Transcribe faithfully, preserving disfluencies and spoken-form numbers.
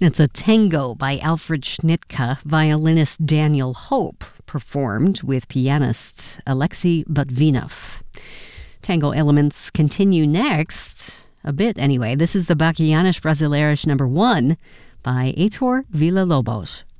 It's a tango by Alfred Schnittke, violinist Daniel Hope, performed with pianist Alexei Botvinov. Tango elements continue next, a bit anyway. This is the Bachianas Brasileiras number one by Heitor Villa-Lobos.